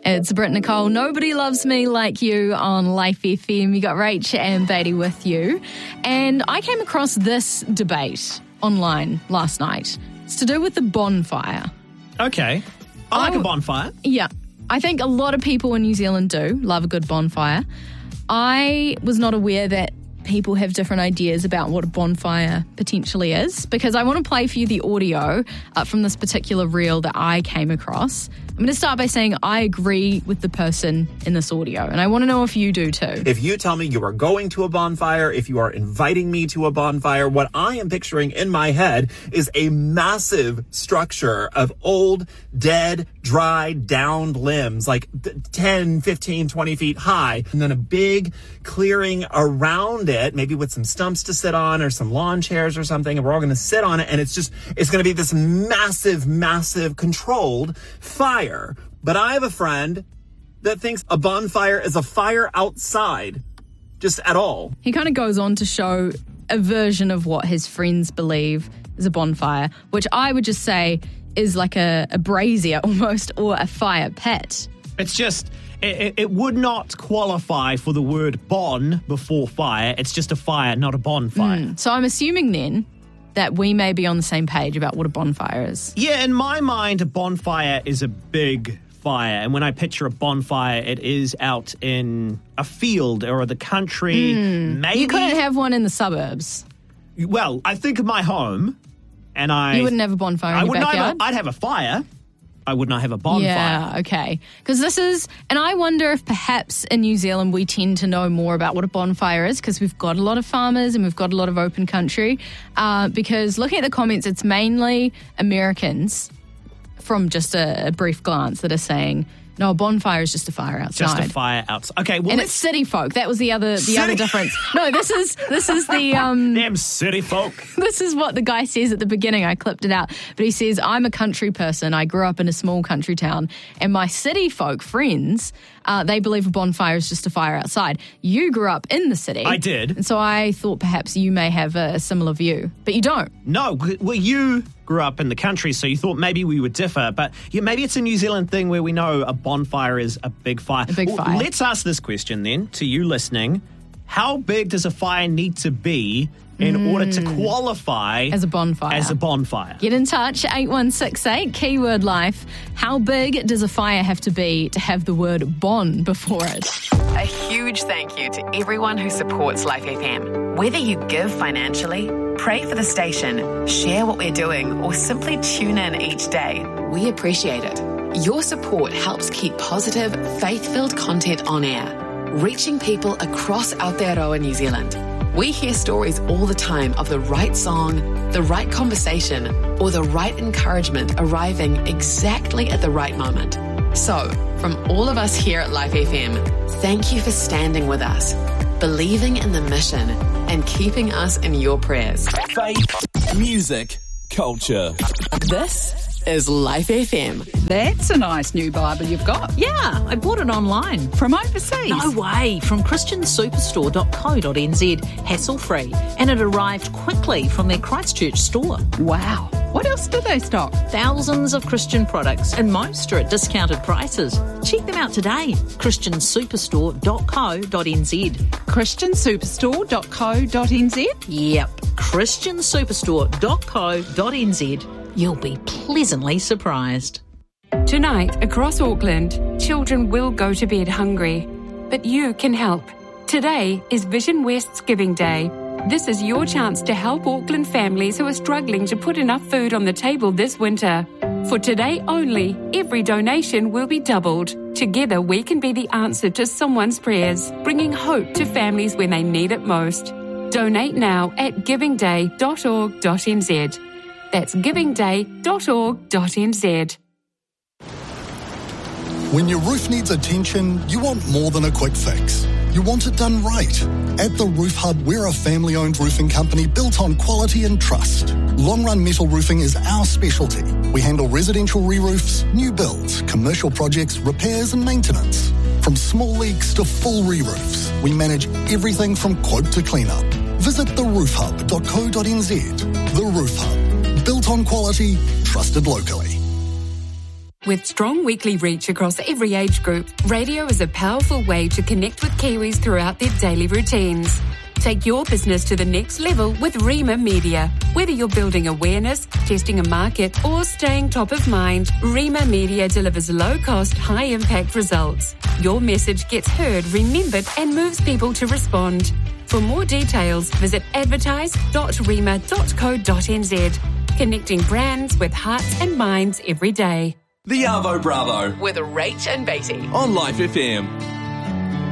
It's Britt Nicole. Nobody loves me like you on Life FM. You got Rach and Beatty with you. And I came across this debate online last night. It's to do with the bonfire. Okay. I like a bonfire. Yeah. I think a lot of people in New Zealand do love a good bonfire. I was not aware that people have different ideas about what a bonfire potentially is, because I want to play for you the audio from this particular reel that I came across. I'm going to start by saying I agree with the person in this audio, and I want to know if you do too. If you tell me you are going to a bonfire, if you are inviting me to a bonfire, what I am picturing in my head is a massive structure of old, dead, dry, downed limbs, like 10, 15, 20 feet high, and then a big clearing around it, maybe with some stumps to sit on or some lawn chairs or something, and we're all going to sit on it, and it's going to be this massive, massive controlled fire. But I have a friend that thinks a bonfire is a fire outside, just at all. He kind of goes on to show a version of what his friends believe is a bonfire, which I would just say is like a brazier almost, or a fire pit. It's just, it would not qualify for the word bon before fire. It's just a fire, not a bonfire. So I'm assuming then that we may be on the same page about what a bonfire is. Yeah, in my mind, a bonfire is a big fire. And when I picture a bonfire, it is out in a field or the country. Maybe. You couldn't have one in the suburbs. Well, I think of my home, and You wouldn't have a bonfire in your backyard? I'd have a fire. I would not have a bonfire. Yeah, okay. Because this is, and I wonder if perhaps in New Zealand we tend to know more about what a bonfire is, because we've got a lot of farmers and we've got a lot of open country. Because looking at the comments, it's mainly Americans from just a brief glance that are saying, no, a bonfire is just a fire outside. Just a fire outside. Okay, well, and it's city folk. That was the other difference. No, this is the damn city folk. This is what the guy says at the beginning. I clipped it out, but he says, "I'm a country person. I grew up in a small country town, and my city folk friends, they believe a bonfire is just a fire outside. You grew up in the city. I did, and so I thought perhaps you may have a similar view, but you don't. No, well, you grew up in the country, so you thought maybe we would differ, but yeah, maybe it's a New Zealand thing where we know a bonfire is a big fire. Fire. Let's ask this question then to you listening. How big does a fire need to be in order to qualify as a bonfire? Get in touch, 8168, keyword life. How big does a fire have to be to have the word bon before it? A huge thank you to everyone who supports Life FM. Whether you give financially, pray for the station, share what we're doing, or simply tune in each day, we appreciate it. Your support helps keep positive, faith-filled content on air, reaching people across Aotearoa, New Zealand. We hear stories all the time of the right song, the right conversation, or the right encouragement arriving exactly at the right moment. So, from all of us here at Life FM, thank you for standing with us, believing in the mission, and keeping us in your prayers. Faith, music, culture. This is Life FM. That's a nice new Bible you've got. Yeah, I bought it online. From overseas? No way, from christiansuperstore.co.nz, hassle-free. And it arrived quickly from their Christchurch store. Wow. What else do they stock? Thousands of Christian products, and most are at discounted prices. Check them out today, christiansuperstore.co.nz. christiansuperstore.co.nz? Yep, christiansuperstore.co.nz. You'll be pleasantly surprised. Tonight, across Auckland, children will go to bed hungry, but you can help. Today is Vision West's Giving Day. This is your chance to help Auckland families who are struggling to put enough food on the table this winter. For today only, every donation will be doubled. Together, we can be the answer to someone's prayers, bringing hope to families when they need it most. Donate now at givingday.org.nz. That's givingday.org.nz. When your roof needs attention, you want more than a quick fix. You want it done right. At The Roof Hub, we're a family-owned roofing company built on quality and trust. Long-run metal roofing is our specialty. We handle residential re-roofs, new builds, commercial projects, repairs and maintenance. From small leaks to full re-roofs, we manage everything from quote to clean-up. Visit theroofhub.co.nz. The Roof Hub. Built on quality, trusted locally. With strong weekly reach across every age group, radio is a powerful way to connect with Kiwis throughout their daily routines. Take your business to the next level with Rima Media. Whether you're building awareness, testing a market, or staying top of mind, Rima Media delivers low-cost, high-impact results. Your message gets heard, remembered, and moves people to respond. For more details, visit advertise.rima.co.nz. Connecting brands with hearts and minds every day. The Arvo Bravo With Rach and Beatty. on Life FM.